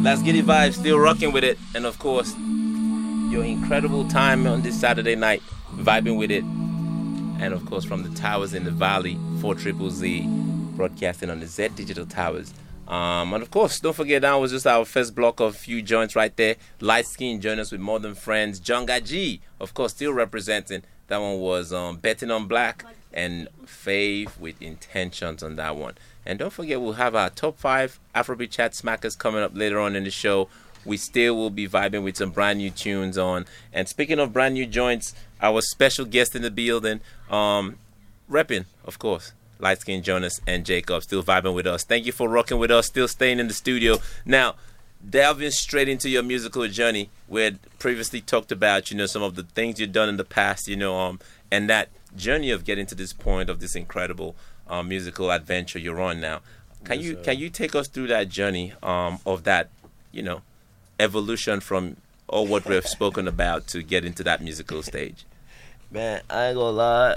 Let's Get It Vibe, still rocking with it. And of course, your incredible time on this Saturday night, vibing with it. And of course, from the towers in the valley, 4ZZZ, broadcasting on the Z Digital Towers. And of course, don't forget, that was just our first block of few joints right there. Light Skin joined us with More Than Friends. Jonga G, of course, still representing. That one was Betting on Black, and Fave with Intentions on that one. And don't forget, we'll have our top 5 Afrobeat Chat Smackers coming up later on in the show. We still will be vibing with some brand new tunes on. And speaking of brand new joints, our special guest in the building, repping, of course, Light Skin Jonas and Jacob, still vibing with us. Thank you for rocking with us, still staying in the studio. Now, delving straight into your musical journey, we had previously talked about, some of the things you've done in the past, and that journey of getting to this point of this incredible musical adventure you're on now. Can you take us through that journey of that, evolution from all what we've spoken about to get into that musical stage? Man, I ain't gonna lie.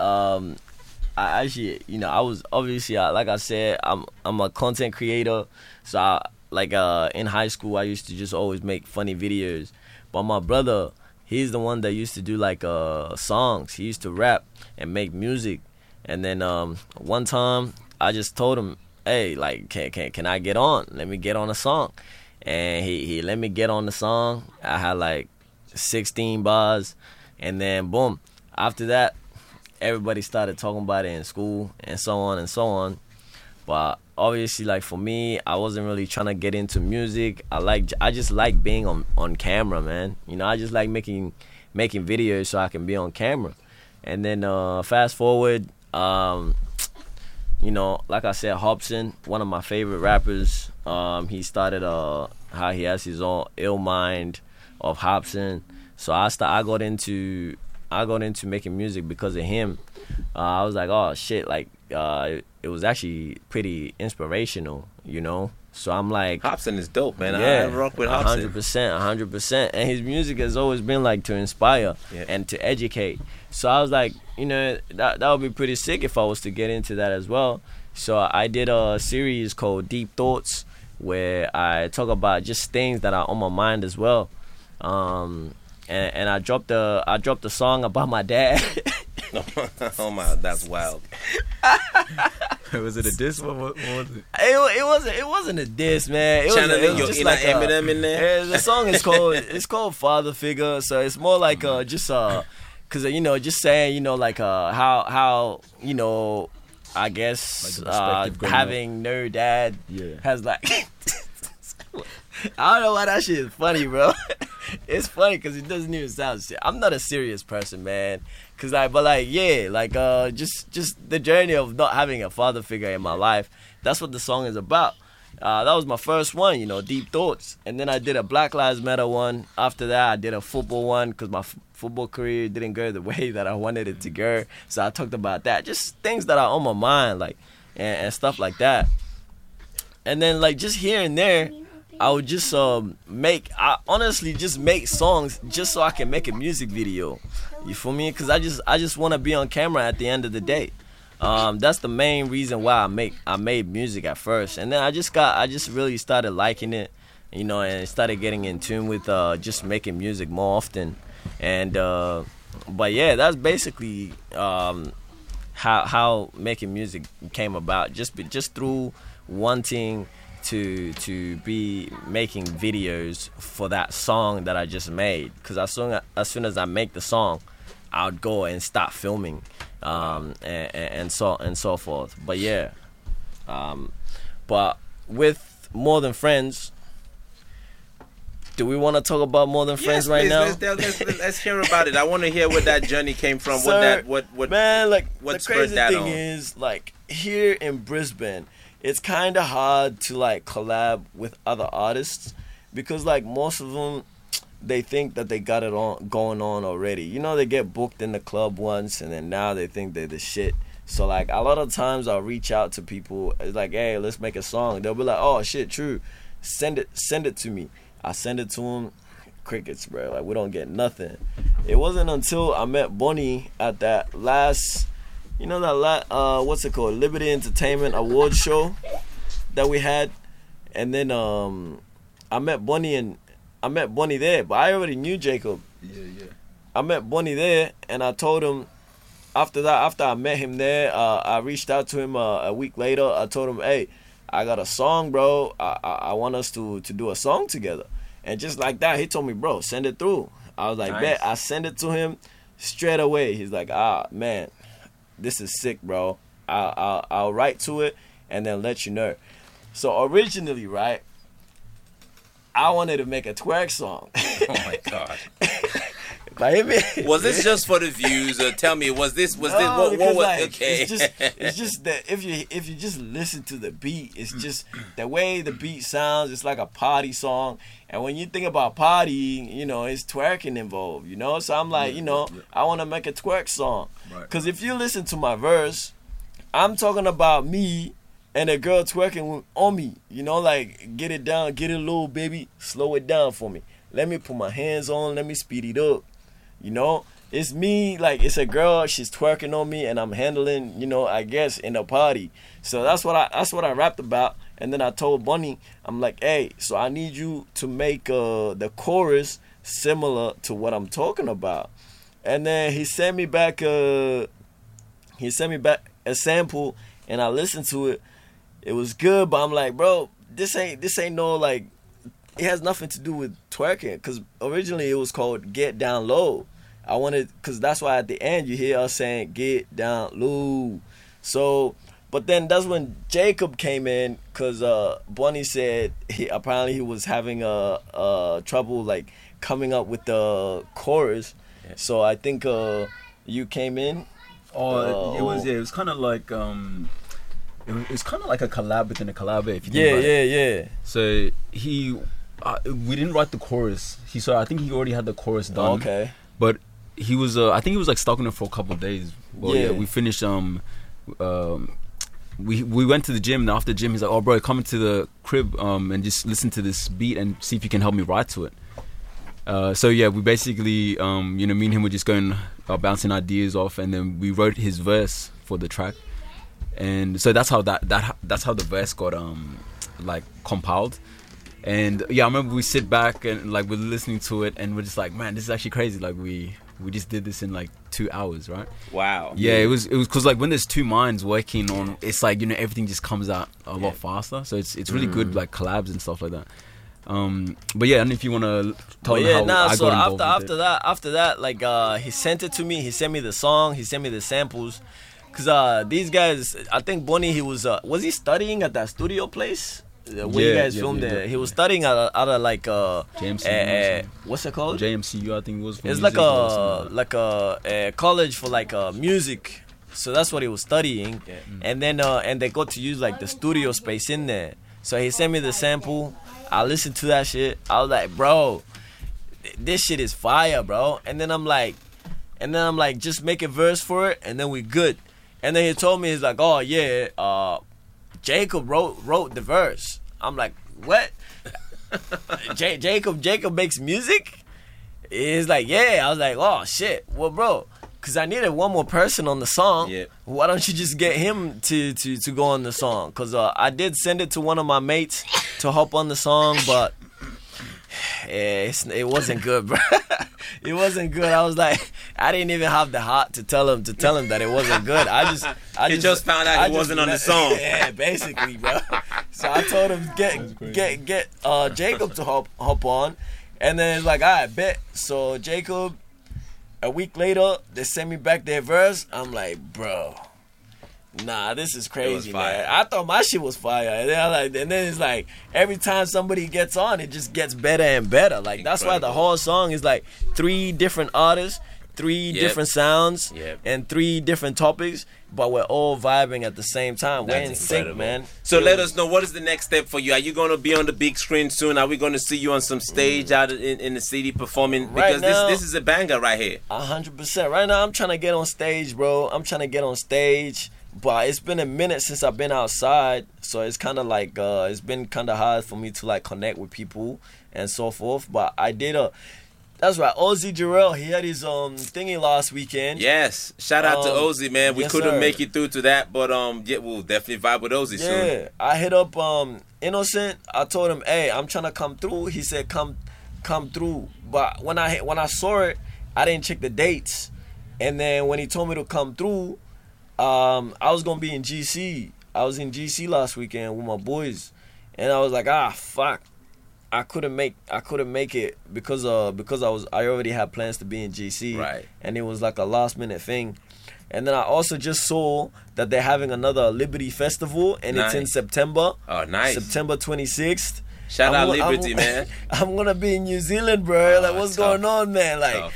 I actually, I was obviously, like I said, I'm a content creator. So, in high school, I used to just always make funny videos. But my brother, he's the one that used to do songs. He used to rap and make music. And then one time, I just told him, "Hey, can I get on? Let me get on a song." And he let me get on the song. I had 16 bars, and then boom. After that, everybody started talking about it in school, and so on and so on. But obviously, for me, I wasn't really trying to get into music. I just like being on camera, man. I just like making videos so I can be on camera. And then fast forward, like I said, Hobson, one of my favorite rappers. He started how he has his own Ill Mind of Hobson. So I got into making music because of him. I was like, oh shit, it was actually pretty inspirational, So I'm like, Hobson is dope, man. I rock with Hobson. 100%. And his music has always been to inspire and to educate. So I was like, that would be pretty sick if I was to get into that as well. So I did a series called Deep Thoughts, where I talk about just things that are on my mind as well. And I dropped a song about my dad. Oh my, that's wild. Was it a diss? What was it? It wasn't a diss, man. It was just Eminem in there. The song is called Father Figure. So it's more cause just saying how I guess having no dad has I don't know why that shit is funny, bro. It's funny because it doesn't even sound serious. I'm not a serious person, man. Just the journey of not having a father figure in my life. That's what the song is about. That was my first one, Deep Thoughts. And then I did a Black Lives Matter one. After that, I did a football one because my football career didn't go the way that I wanted it to go. So I talked about that. Just things that are on my mind, and stuff like that. And then, just here and there, I would just honestly just make songs just so I can make a music video. You feel me? Because I just want to be on camera at the end of the day. That's the main reason why I made music at first, and then I just really started liking it, and started getting in tune with just making music more often. And but yeah, that's basically how making music came about. Just through wanting to be making videos for that song that I just made. Because as soon as I make the song, I would go and start filming, and so forth. But yeah, but with More Than Friends, do we want to talk about More Than Friends right now? Let's hear about it. I want to hear where that journey came from. Sir, what man, what the spurred crazy that thing on? is, here in Brisbane, it's kind of hard to collab with other artists because most of them, they think that they got it going on already. They get booked in the club once, and then now they think they're the shit. So a lot of times I'll reach out to people. It's hey, let's make a song. They'll be like, oh shit, true. Send it to me. I send it to them. Crickets, bro. We don't get nothing. It wasn't until I met Bonnie at that last, what's it called, Liberty Entertainment Awards show that we had, and then I met Bunny there, but I already knew Jacob. Yeah. I met Bunny there, and I told him after I met him there, I reached out to him a week later. I told him, hey, I got a song, bro. I want us to do a song together. And just like that, he told me, bro, send it through. I was like, Nice. bet. I sent it to him straight away. He's like, man, this is sick, bro. I'll write to it and then let you know. So originally, right, I wanted to make a twerk song. Oh my God. Was this just for the views? Or tell me, was this what was like, okay? it's just that if you just listen to the beat, it's just the way the beat sounds. It's like a party song, and when you think about party, it's twerking involved. So I'm like, I want to make a twerk song, because if you listen to my verse, I'm talking about me and a girl twerking on me. Like, get it down, get it low, baby, slow it down for me. Let me put my hands on, let me speed it up. It's me, like, it's a girl, she's twerking on me, and I'm handling, I guess, in a party. So that's what I rapped about. And then I told Bunny, I'm like, hey, so I need you to make the chorus similar to what I'm talking about. And then he sent me back a sample, and I listened to it. It was good, but I'm like, bro, this ain't no, like, it has nothing to do with twerking, because originally it was called Get Down Low. I wanted, because that's why at the end you hear us saying Get Down Low. So, but then that's when Jacob came in, because Bunny said he was having trouble, like, coming up with the chorus. Yeah. So I think you came in. It was kind of like it was kind of like a collab within a collab, if you think about it. Yeah. So we didn't write the chorus. I think he already had the chorus done. Okay. But he was, I think he was like stuck on it for a couple of days. Well, yeah. We finished. We went to the gym, and after the gym, he's like, "Oh, bro, come into the crib and just listen to this beat and see if you can help me write to it." So yeah, we basically, me and him were just going bouncing ideas off, and then we wrote his verse for the track, and so that's how that's how the verse got like compiled. And yeah, I remember we sit back and like we're listening to it, and we're just like, man, this is actually crazy. Like we just did this in like 2 hours, right? Wow. Yeah, it was because like when there's two minds working on, it's like everything just comes out a lot faster. So it's really good, like collabs and stuff like that. But yeah, and if you want to tell me how I got involved after that, like he sent it to me. He sent me the song. He sent me the samples. Cause these guys, I think Bunny, he was he studying at that studio place? Where you guys filmed there? He was studying out of like JMCU. What's it called? JMCU, I think it was. It's like a college for like music. So that's what he was studying. Yeah. And then and they got to use like the studio space in there. So he sent me the sample. I listened to that shit. I was like, bro, this shit is fire, bro. And then I'm like, just make a verse for it, and then we good. And then he told me, he's like, oh yeah, Jacob wrote the verse. I'm like, what? Jacob makes music? He's like, yeah. I was like, oh shit. Well, bro, because I needed one more person on the song. Yep. Why don't you just get him to go on the song? Because I did send it to one of my mates to hop on the song, but it wasn't good, bro. It wasn't good. I was like, I didn't even have the heart to tell him that it wasn't good. I just found out he wasn't on the song. Yeah, basically, bro. So I told him get Jacob to hop on, and then it's like, all right, bet. So Jacob, a week later, they sent me back their verse. I'm like, bro, nah, this is crazy, man. I thought my shit was fire, and then it's like every time somebody gets on, it just gets better and better. Like that's why the whole song is like 3 different artists, 3 different sounds, and 3 different topics, but we're all vibing at the same time. We're in sync, man. So let us know, what is the next step for you? Are you going to be on the big screen soon? Are we going to see you on some stage out in the city performing? Because right now, this is a banger right here. 100%. Right now, I'm trying to get on stage, bro. But it's been a minute since I've been outside, so it's kind of like it's been kind of hard for me to like connect with people and so forth. But I did That's right. Ozzy Jarrell, he had his thingy last weekend. Yes, shout out to Ozzy, man. We yes, couldn't sir. make it through to that, but yeah, we'll definitely vibe with Ozzy soon. Yeah, I hit up Innocent. I told him, "Hey, I'm trying to come through." He said, "Come through." But when I saw it, I didn't check the dates. And then when he told me to come through, I was gonna be in GC. I was in GC last weekend with my boys, and I was like, fuck. I couldn't make it because I already had plans to be in GC, right? And it was like a last minute thing. And then I also just saw that they're having another Liberty Festival, and nice. It's in September. Oh, nice! September 26th. Shout out Liberty, man. I'm gonna be in New Zealand, bro. Like, what's going on, man? Like,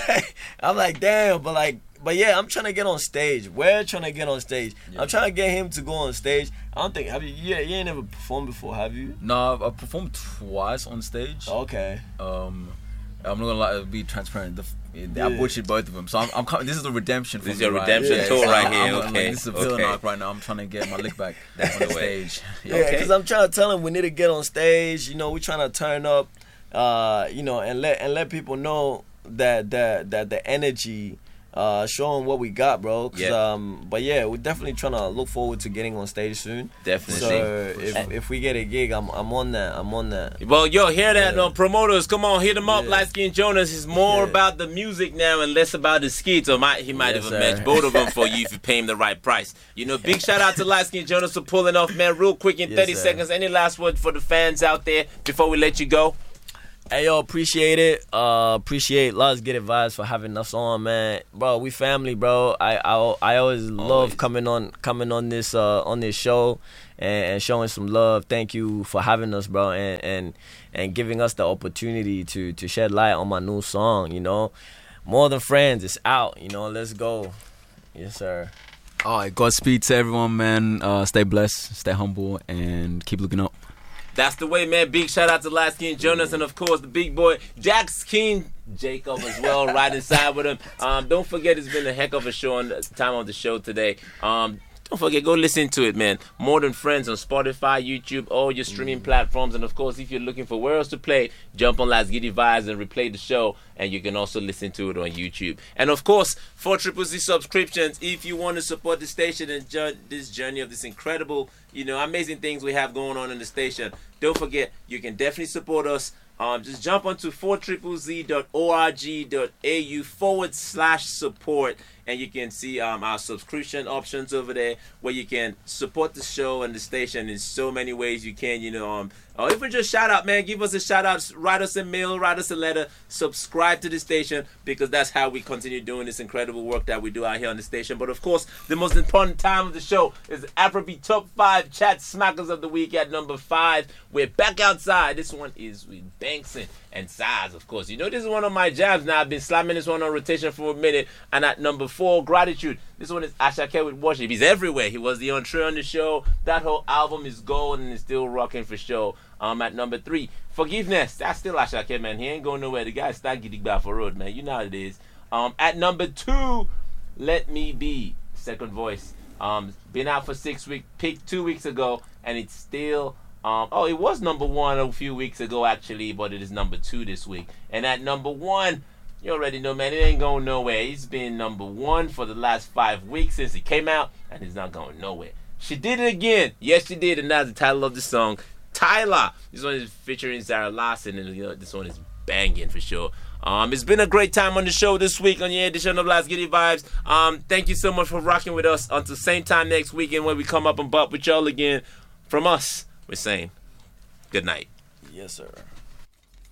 I'm like, damn, but yeah, I'm trying to get on stage. We're trying to get on stage. Yeah. I'm trying to get him to go on stage. I don't think you ain't never performed before, have you? No, I've performed twice on stage. Okay. I'm not gonna be transparent. I butchered both of them, so I'm coming. This is the redemption. This is your redemption tour right here. Okay. This is a villain arc right now. I'm trying to get my lick back on the stage. Yeah, because I'm trying to tell him we need to get on stage. You know, we're trying to turn up. You know, and let people know that the energy. Showing what we got, bro. But yeah, we're definitely trying to look forward to getting on stage soon. Definitely. So if we get a gig, I'm on that. Well, yo, hear that, no promoters. Come on, hit him up. Light Skin Jonas is more about the music now and less about the skits. Or he might even match both of them for you if you pay him the right price. You know, big shout out to Light Skin Jonas for pulling off, man. Real quick in 30 seconds. Any last word for the fans out there before we let you go? Hey, yo, appreciate it. Appreciate Let's Get It Vibes for having us on, man. Bro, we family, bro. I always love coming on this show and showing some love. Thank you for having us, bro, and giving us the opportunity to shed light on my new song, you know. More Than Friends, it's out, you know. Let's go. Yes, sir. All right, Godspeed to everyone, man. Stay blessed, stay humble, and keep looking up. That's the way, man. Big shout out to Light Skin Jonas and, of course, the big boy, Jax King Jacob as well, right inside with him. Don't forget, it's been a heck of a time on the show today. Don't forget, go listen to it, man. More Than Friends on Spotify, YouTube, all your streaming platforms. And, of course, if you're looking for where else to play it, jump on Let's Get It Vibes and replay the show. And you can also listen to it on YouTube. And, of course, 4ZZZ subscriptions. If you want to support the station and this journey of this incredible, you know, amazing things we have going on in the station, don't forget, you can definitely support us. Just jump onto 4ZZZ.org.au/support. And you can see our subscription options over there where you can support the show and the station in so many ways you can, you know. Or even just shout out, man. Give us a shout out. Write us a mail. Write us a letter. Subscribe to the station because that's how we continue doing this incredible work that we do out here on the station. But, of course, the most important time of the show is Afrobeat Top 5 Chat Smackers of the Week at number 5. We're back outside. This one is with Bankson and Size, of course. You know, this is one of my jams now. I've been slamming this one on rotation for a minute. And at number 4, Gratitude. This one is Ashake with Worship. He's everywhere. He was the entree on the show. That whole album is gold and is still rocking for sure. At number 3, Forgiveness. That's still Ashake, man. He ain't going nowhere. The guy's stuck getting back for road, man. You know how it is. At number 2, Let Me Be. Second Voice. Been out for 6 weeks. Picked 2 weeks ago. And it's still... it was number 1 a few weeks ago, actually. But it is number 2 this week. And at number 1... You already know, man, it ain't going nowhere. He's been number 1 for the last 5 weeks since he came out, and he's not going nowhere. She did it again. Yes, she did, and that's the title of the song. Tyler. This one is featuring Zara Larson, and you know, this one is banging for sure. It's been a great time on the show this week on your edition of Let's Get It Vibes. Thank you so much for rocking with us until same time next weekend when we come up and bump with y'all again. From us, we're saying good night. Yes, sir.